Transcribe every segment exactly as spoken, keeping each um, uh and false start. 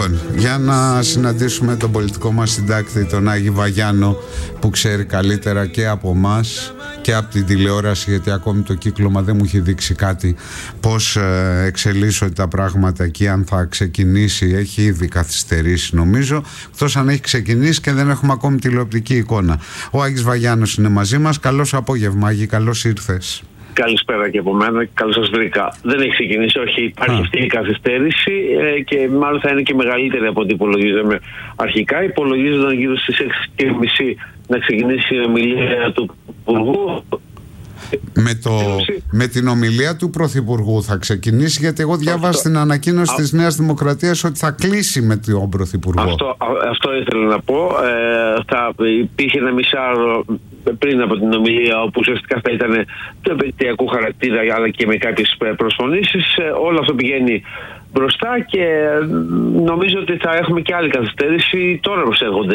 Λοιπόν, για να συναντήσουμε τον πολιτικό μας συντάκτη, τον Άγη Βαγιάνο, που ξέρει καλύτερα και από εμάς και από την τηλεόραση, γιατί ακόμη το κύκλωμα δεν μου έχει δείξει κάτι, πώς ε, εξελίσσονται τα πράγματα εκεί, αν θα ξεκινήσει. Έχει ήδη καθυστερήσει νομίζω, εκτός αν έχει ξεκινήσει και δεν έχουμε ακόμη τηλεοπτική εικόνα. Ο Άγης Βαγιάνος είναι μαζί μας. Καλώς απόγευμα, Άγη, καλώς ήρθες. Καλησπέρα και από μένα, καλώς σας βρήκα. Δεν έχει ξεκινήσει, όχι, υπάρχει Α. αυτή η καθυστέρηση ε, και μάλλον θα είναι και μεγαλύτερη από ό,τι υπολογίζαμε αρχικά. Υπολογίζονταν γύρω στις έξι και μισή να ξεκινήσει η ομιλία του Υπουργού. Με, το, με την ομιλία του Πρωθυπουργού θα ξεκινήσει, γιατί εγώ διάβασα στην ανακοίνωση Α... της Νέας Δημοκρατίας ότι θα κλείσει με τον Πρωθυπουργό. Αυτό, αυτό ήθελα να πω. Ε, θα υπήρχε ένα μισάωρο πριν από την ομιλία, όπου ουσιαστικά θα ήταν του επαιτειακού χαρακτήρα, αλλά και με κάποιες προσφωνήσεις. Ε, όλο αυτό πηγαίνει μπροστά και νομίζω ότι θα έχουμε και άλλη καθυστέρηση. Τώρα προσέρχονται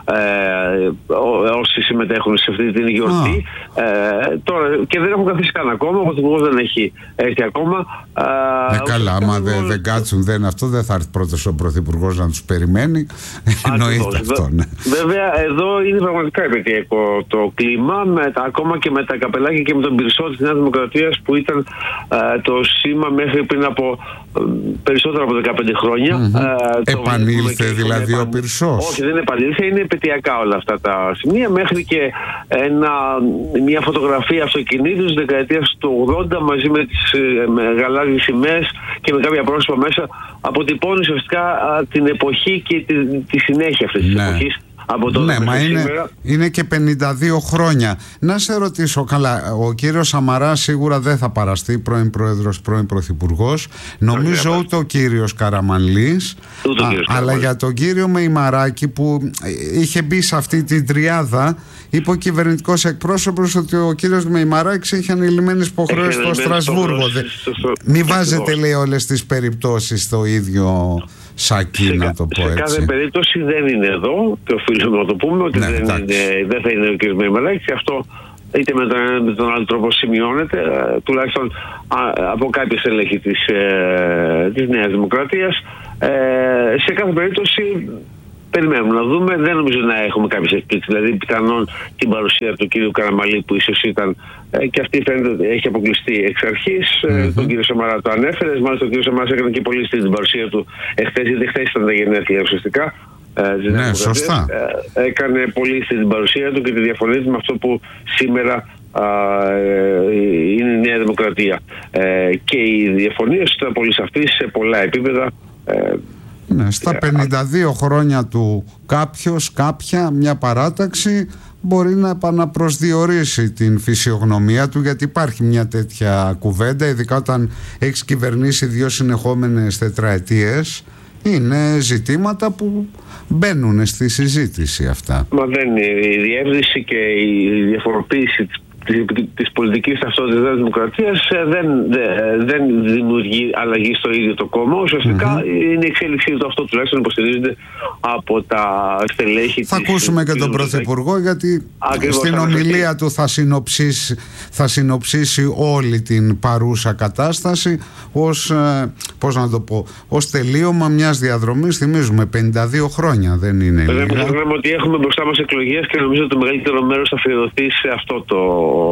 ε, όσοι συμμετέχουν σε αυτή την γιορτή. Ε, τώρα, και δεν έχουν καθίσει καν ακόμα. Ο Πρωθυπουργός δεν έχει έρθει ακόμα. Ε, ε, καλά, άμα δεν δε κάτσουν, δεν, αυτό δεν θα έρθει πρώτος ο Πρωθυπουργός να τους περιμένει. Εννοείται αυτό. Ναι. Βέβαια, εδώ είναι πραγματικά επαιτειακό το κλίμα, με, ακόμα και με τα καπελάκια και με τον πυρσό της Νέας Δημοκρατίας, που ήταν ε, το σήμα μέχρι πριν από περισσότερο από δεκαπέντε χρόνια. Mm-hmm. Ε, επανήλθε δηλαδή επαν... ο πυρσός? Όχι, δεν επανήλθε, είναι επαιτειακά όλα αυτά τα σημεία. Μέχρι και ένα, μια φωτογραφία αυτοκινήτου της δεκαετίας του ογδόντα μαζί με τις με γαλάζιες σημαίες και με κάποια πρόσωπα μέσα, αποτυπώνει ουσιαστικά την εποχή και τη, τη συνέχεια αυτής της ναι. εποχής. Από το ναι, μα είναι, είναι και πενήντα δύο χρόνια. Να σε ρωτήσω, καλά, ο κύριος Σαμαράς σίγουρα δεν θα παραστεί, πρώην πρόεδρος, πρώην πρωθυπουργός. Νομίζω okay, ούτε ο κύριος Καραμανλής. Ούτε ο κύριος α, αλλά για τον κύριο Μεϊμαράκη, που είχε μπει σε αυτή την τριάδα, είπε ο κυβερνητικός εκπρόσωπος ότι ο κύριος Μεϊμαράκης είχε ανηλυμένες υποχρεώσεις στο Στρασβούργο. Μην βάζετε, λέει, όλες τις περιπτώσεις στο ίδιο σακί, σε, να το πω σε έτσι. Σε κάθε περίπτωση δεν είναι εδώ και οφείλουμε να το πούμε ότι ναι, δεν, είναι, δεν θα είναι ο κ. Μεϊμαράκης. Αυτό είτε με τον ένα με τον άλλο τρόπο σημειώνεται, τουλάχιστον α, από κάποιες ελέγχοι της, ε, της Νέας Δημοκρατίας. Ε, σε κάθε περίπτωση περιμένουμε να δούμε. Δεν νομίζω να έχουμε κάποιες εκπλήξεις. Δηλαδή, πιθανόν την παρουσία του κ. Καραμανλή, που ίσως ήταν ε, και αυτή φαίνεται ότι έχει αποκλειστεί εξ αρχής. Mm-hmm. Ε, τον κ. Σαμαρά το ανέφερε. Μάλιστα, ο κ. Σαμαράς έκανε και πολύ στην παρουσία του εχθές, γιατί χθες ήταν τα γενέθλια ουσιαστικά. Ε, ναι, σωστά. Ε, έκανε πολύ στην παρουσία του και τη διαφωνία με αυτό που σήμερα α, ε, είναι η Νέα Δημοκρατία. Ε, και οι διαφωνίες ήταν πολύ σαφείς σε πολλά επίπεδα. Ε, Ναι, στα πενήντα δύο χρόνια του κάποιος, κάποια, μια παράταξη μπορεί να επαναπροσδιορίσει την φυσιογνωμία του, γιατί υπάρχει μια τέτοια κουβέντα, ειδικά όταν έχεις κυβερνήσει δύο συνεχόμενες τετραετίες. Είναι ζητήματα που μπαίνουν στη συζήτηση αυτά. Μα δεν είναι η διεύρυνση και η διαφοροποίηση της της πολιτικής ταυτότητας της Δημοκρατίας δεν, δεν, δεν δημιουργεί αλλαγή στο ίδιο το κόμμα. Ουσιαστικά mm-hmm. είναι η εξέλιξή του, αυτό τουλάχιστον υποστηρίζεται από τα στελέχη. Θα της, ακούσουμε της, και τον Πρωθυπουργό, γιατί ακριβώς, στην ομιλία του θα συνοψίσει, θα συνοψίσει όλη την παρούσα κατάσταση ως, πώς να το πω, ως τελείωμα μιας διαδρομής. Θυμίζουμε πενήντα δύο χρόνια, δεν είναι λίγα. Δεν ξεχνάμε ότι έχουμε μπροστά μας εκλογές και νομίζω ότι το μεγαλύτερο μέρος θα αφιερωθεί σε αυτό το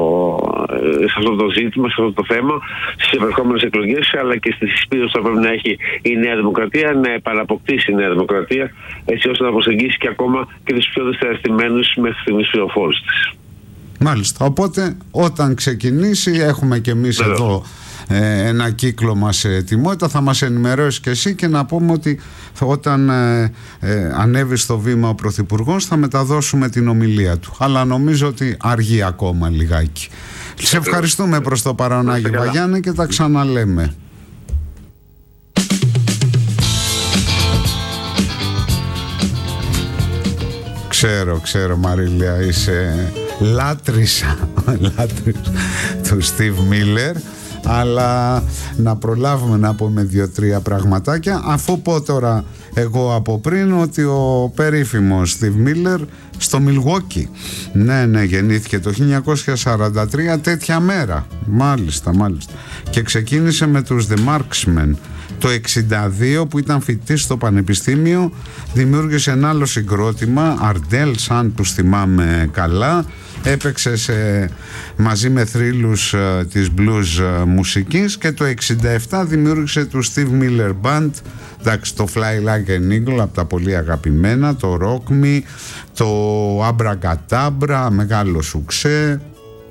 σε αυτό το ζήτημα, σε αυτό το θέμα, στις επερχόμενες εκλογές, αλλά και στη συσπήρωση που πρέπει να έχει η Νέα Δημοκρατία, να επαναποκτήσει η Νέα Δημοκρατία, έτσι ώστε να προσεγγίσει και ακόμα και τους πιο δευτερευτημένους μέχρι στιγμής πληροφόρους της. Μάλιστα. Οπότε όταν ξεκινήσει, έχουμε και εμείς Βέβαια. εδώ ε, ένα κύκλωμα σε ετοιμότητα, θα μας ενημερώσει και εσύ, και να πούμε ότι όταν ε, ε, ανέβει στο βήμα ο Πρωθυπουργός θα μεταδώσουμε την ομιλία του, αλλά νομίζω ότι αργεί ακόμα λιγάκι. Σε ευχαριστούμε προς το παρόν, Άγη Βαγιάννη, και τα ξαναλέμε. Ξέρω, ξέρω Μαρίλια, είσαι λάτρησα, λάτρησα του Steve Miller, αλλά να προλάβουμε να πούμε δύο-τρία πραγματάκια, αφού πω τώρα εγώ από πριν ότι ο περίφημος Steve Miller στο Milwaukee, ναι ναι γεννήθηκε το χίλια εννιακόσια σαράντα τρία τέτοια μέρα, μάλιστα μάλιστα, και ξεκίνησε με τους The Marksmen Το εξήντα δύο, που ήταν φοιτητής στο πανεπιστήμιο, δημιούργησε ένα άλλο συγκρότημα, Ardell, αν τους θυμάμαι καλά. Έπαιξε σε, μαζί με θρύλους uh, της blues uh, μουσικής, και το εξήντα επτά δημιούργησε του Steve Miller Band. Εντάξει, το Fly Like an Eagle από τα πολύ αγαπημένα, το Rock Me, το Abracadabra, μεγάλο σουξέ.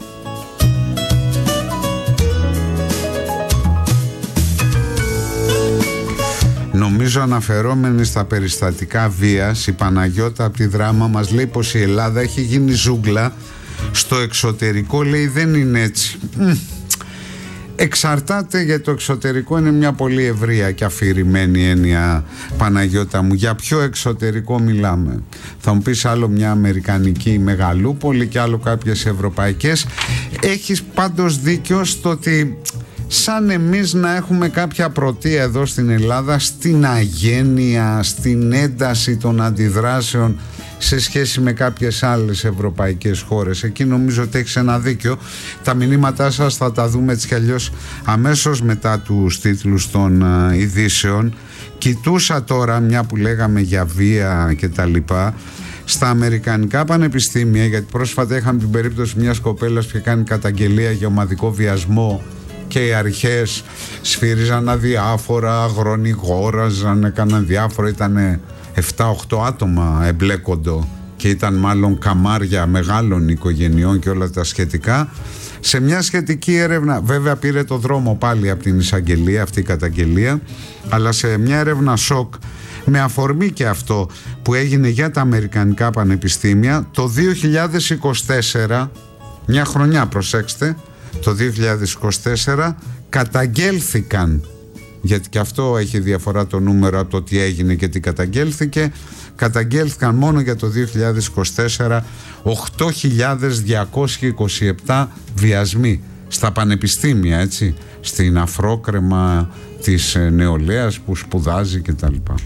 Νομίζω, αναφερόμενοι στα περιστατικά βίας, η Παναγιώτα από τη Δράμα μας λέει πως η Ελλάδα έχει γίνει ζούγκλα. Στο εξωτερικό, λέει, δεν είναι έτσι. Εξαρτάται, γιατί το εξωτερικό είναι μια πολύ ευρεία και αφηρημένη έννοια, Παναγιώτα μου. Για ποιο εξωτερικό μιλάμε? Θα μου πεις άλλο μια αμερικανική μεγαλούπολη και άλλο κάποιες ευρωπαϊκές. Έχεις πάντως δίκιο στο ότι σαν εμείς να έχουμε κάποια πρωτεία εδώ στην Ελλάδα στην αγένεια, στην ένταση των αντιδράσεων σε σχέση με κάποιες άλλες ευρωπαϊκές χώρες. Εκεί νομίζω ότι έχεις ένα δίκιο. Τα μηνύματά σας θα τα δούμε έτσι κι αλλιώς αμέσως μετά τους τίτλους των uh, ειδήσεων. Κοιτούσα τώρα, μια που λέγαμε για βία και τα λοιπά, στα αμερικανικά πανεπιστήμια, γιατί πρόσφατα είχαμε την περίπτωση μιας κοπέλας που είχε κάνει καταγγελία για ομαδικό βιασμό και οι αρχές σφύριζαν αδιάφορα, αγρονιγόραζαν, έκαναν διάφορα. Ήταν επτά οκτώ άτομα εμπλέκοντο και ήταν μάλλον καμάρια μεγάλων οικογενειών και όλα τα σχετικά. Σε μια σχετική έρευνα, βέβαια πήρε το δρόμο πάλι από την εισαγγελία αυτή η καταγγελία, αλλά σε μια έρευνα σοκ με αφορμή και αυτό που έγινε για τα αμερικανικά πανεπιστήμια το δύο χιλιάδες είκοσι τέσσερα, μια χρονιά προσέξτε, το δύο χιλιάδες είκοσι τέσσερα καταγγέλθηκαν, γιατί και αυτό έχει διαφορά το νούμερο από το τι έγινε και τι καταγγέλθηκε, καταγγέλθηκαν μόνο για το δύο χιλιάδες είκοσι τέσσερα οκτώ χιλιάδες διακόσιοι είκοσι επτά βιασμοί στα πανεπιστήμια, έτσι, στην αφρόκρεμα της νεολαίας που σπουδάζει και τα λοιπά.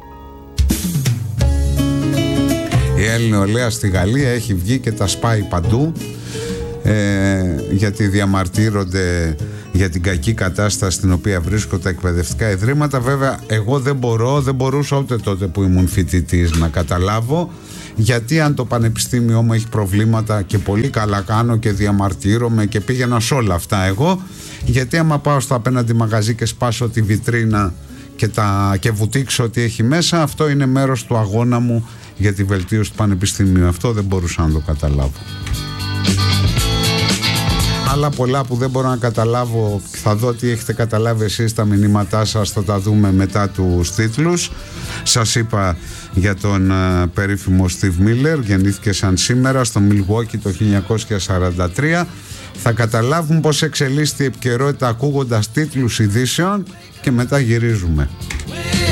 Η Έλλη νεολαία στη Γαλλία έχει βγει και τα σπάει παντού, ε, γιατί διαμαρτύρονται για την κακή κατάσταση στην οποία βρίσκονται τα εκπαιδευτικά ιδρύματα. Βέβαια εγώ δεν μπορώ, δεν μπορούσα ούτε τότε που ήμουν φοιτητής να καταλάβω γιατί, αν το πανεπιστήμιό μου έχει προβλήματα, και πολύ καλά κάνω και διαμαρτύρομαι και πήγαινα σε όλα αυτά εγώ, γιατί άμα πάω στο απέναντι μαγαζί και σπάσω τη βιτρίνα και, τα, και βουτήξω ότι έχει μέσα, αυτό είναι μέρος του αγώνα μου για τη βελτίωση του πανεπιστημίου. Αυτό δεν μπορούσα να το καταλάβω. Άλλα πολλά που δεν μπορώ να καταλάβω, θα δω τι έχετε καταλάβει εσείς, τα μηνύματά σας θα τα δούμε μετά τους τίτλους. Σας είπα για τον uh, περίφημο Steve Miller, γεννήθηκε σαν σήμερα στο Milwaukee το χίλια εννιακόσια σαράντα τρία. Θα καταλάβουν πώς εξελίσσεται η επικαιρότητα ακούγοντας τίτλους ειδήσεων και μετά γυρίζουμε.